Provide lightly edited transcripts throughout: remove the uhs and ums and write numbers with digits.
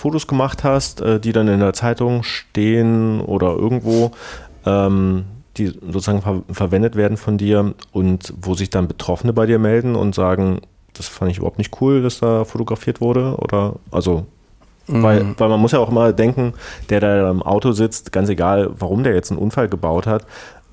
Fotos gemacht hast, die dann in der Zeitung stehen oder irgendwo, die sozusagen verwendet werden von dir und wo sich dann Betroffene bei dir melden und sagen, das fand ich überhaupt nicht cool, dass da fotografiert wurde? Oder also, weil man muss ja auch immer denken, der da im Auto sitzt, ganz egal, warum der jetzt einen Unfall gebaut hat,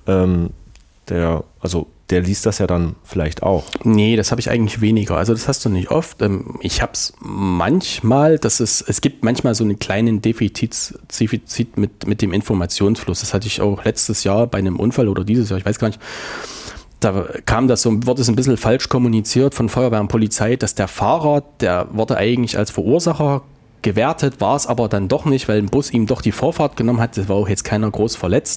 der liest das ja dann vielleicht auch. Nee, das habe ich eigentlich weniger. Also das hast du nicht oft. Ich habe es manchmal, es gibt manchmal so einen kleinen Defizit mit dem Informationsfluss. Das hatte ich auch letztes Jahr bei einem Unfall oder dieses Jahr, ich weiß gar nicht. Da kam das so, wurde es ein bisschen falsch kommuniziert von Feuerwehr und Polizei, dass der Fahrer, der wurde eigentlich als Verursacher gewertet, war es aber dann doch nicht, weil ein Bus ihm doch die Vorfahrt genommen hat. Das war auch jetzt keiner groß verletzt.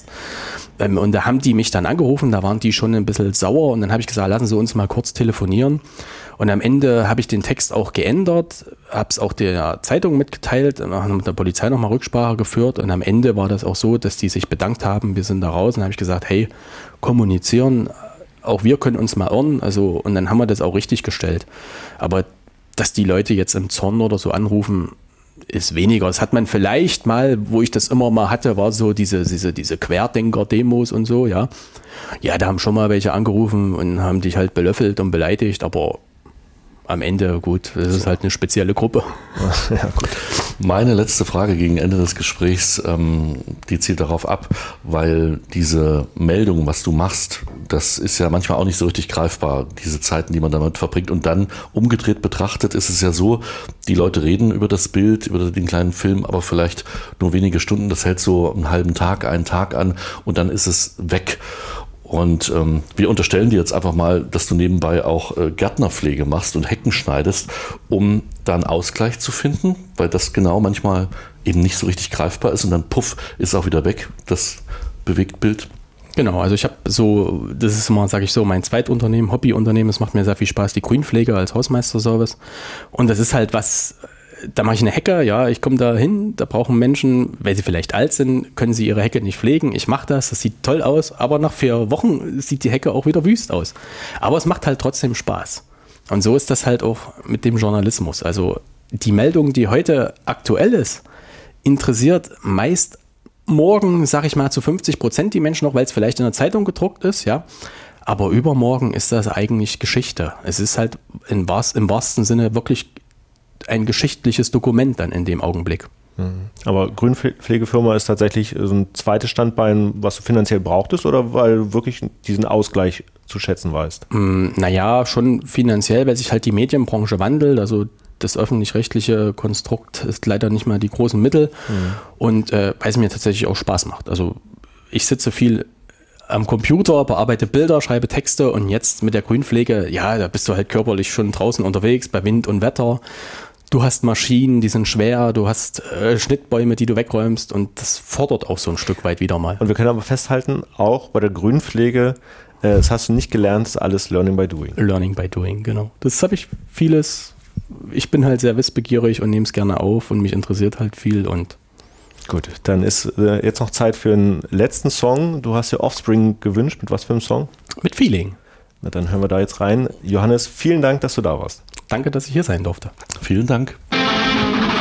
Und da haben die mich dann angerufen, da waren die schon ein bisschen sauer und dann habe ich gesagt, lassen Sie uns mal kurz telefonieren. Und am Ende habe ich den Text auch geändert, habe es auch der Zeitung mitgeteilt, haben mit der Polizei nochmal Rücksprache geführt und am Ende war das auch so, dass die sich bedankt haben, wir sind da raus und dann habe ich gesagt, hey, kommunizieren, auch wir können uns mal irren, also und dann haben wir das auch richtig gestellt. Aber dass die Leute jetzt im Zorn oder so anrufen, ist weniger. Das hat man vielleicht mal, wo ich das immer mal hatte, war so diese Querdenker-Demos und so, ja. Ja, da haben schon mal welche angerufen und haben dich halt belöffelt und beleidigt, aber am Ende, gut, das ist halt eine spezielle Gruppe. Ja, gut. Meine letzte Frage gegen Ende des Gesprächs, die zielt darauf ab, weil diese Meldung, was du machst, das ist ja manchmal auch nicht so richtig greifbar, diese Zeiten, die man damit verbringt. Und dann umgedreht betrachtet ist es ja so, die Leute reden über das Bild, über den kleinen Film, aber vielleicht nur wenige Stunden, das hält so einen halben Tag, einen Tag an und dann ist es weg. Und wir unterstellen dir jetzt einfach mal, dass du nebenbei auch Gärtnerpflege machst und Hecken schneidest, um da einen Ausgleich zu finden, weil das genau manchmal eben nicht so richtig greifbar ist und dann puff, ist auch wieder weg, das Bewegtbild. Genau, also ich habe so, das ist immer, sage ich so, mein Zweitunternehmen, Hobbyunternehmen, es macht mir sehr viel Spaß, die Grünpflege als Hausmeisterservice und das ist halt was, da mache ich eine Hecke, ja, ich komme da hin, da brauchen Menschen, weil sie vielleicht alt sind, können sie ihre Hecke nicht pflegen. Ich mache das sieht toll aus, aber nach 4 Wochen sieht die Hecke auch wieder wüst aus. Aber es macht halt trotzdem Spaß. Und so ist das halt auch mit dem Journalismus. Also die Meldung, die heute aktuell ist, interessiert meist morgen, sage ich mal, zu 50% die Menschen noch, weil es vielleicht in der Zeitung gedruckt ist, ja. Aber übermorgen ist das eigentlich Geschichte. Es ist halt im wahrsten Sinne wirklich ein geschichtliches Dokument dann in dem Augenblick. Aber Grünpflegefirma ist tatsächlich so ein zweites Standbein, was du finanziell brauchtest oder weil du wirklich diesen Ausgleich zu schätzen weißt? Naja, schon finanziell, weil sich halt die Medienbranche wandelt. Also das öffentlich-rechtliche Konstrukt ist leider nicht mehr die großen Mittel und weil es mir tatsächlich auch Spaß macht. Also ich sitze viel am Computer, bearbeite Bilder, schreibe Texte und jetzt mit der Grünpflege, ja, da bist du halt körperlich schon draußen unterwegs bei Wind und Wetter. Du hast Maschinen, die sind schwer, du hast Schnittbäume, die du wegräumst und das fordert auch so ein Stück weit wieder mal. Und wir können aber festhalten, auch bei der Grünpflege, das hast du nicht gelernt, das ist alles Learning by Doing. Learning by Doing, genau. Das habe ich vieles, ich bin halt sehr wissbegierig und nehme es gerne auf und mich interessiert halt viel und gut, dann ist jetzt noch Zeit für einen letzten Song. Du hast ja Offspring gewünscht, mit was für einem Song? Mit Feeling. Na, dann hören wir da jetzt rein. Johannes, vielen Dank, dass du da warst. Danke, dass ich hier sein durfte. Vielen Dank.